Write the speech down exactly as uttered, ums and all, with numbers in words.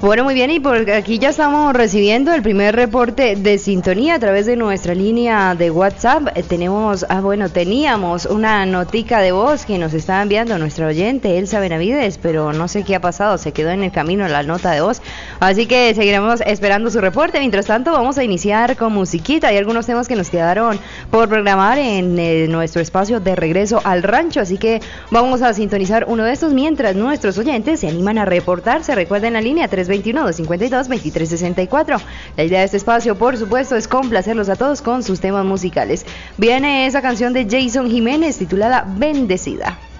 Bueno, muy bien, y por aquí ya estamos recibiendo el primer reporte de sintonía a través de nuestra línea de WhatsApp. Eh, tenemos, ah, bueno, teníamos una notica de voz que nos estaba enviando nuestra oyente, Elsa Benavides, pero no sé qué ha pasado, se quedó en el camino la nota de voz, así que seguiremos esperando su reporte. Mientras tanto, vamos a iniciar con musiquita. Hay algunos temas que nos quedaron por programar en eh, nuestro espacio de regreso al rancho, así que vamos a sintonizar uno de estos mientras nuestros oyentes se animan a reportarse. Recuerden la línea tres veintiuno, dos cincuenta y dos, veintitrés sesenta y cuatro. La idea de este espacio, por supuesto, es complacerlos a todos con sus temas musicales. Viene esa canción de Jason Jiménez titulada Bendecida.